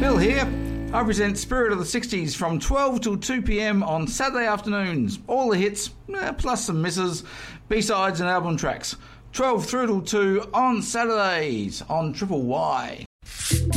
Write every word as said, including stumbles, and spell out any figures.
Phil here. I present Spirit of the sixties from twelve till two p.m. on Saturday afternoons. All the hits, eh, plus some misses, B-sides and album tracks. twelve through till two on Saturdays on Triple Y.